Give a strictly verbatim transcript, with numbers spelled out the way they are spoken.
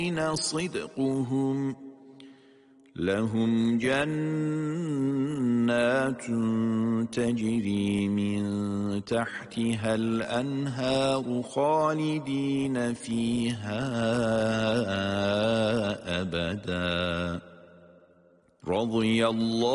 صدقهم لهم جنات تجري من تحتها الأنهار خالدين فيها أبدا رضي الله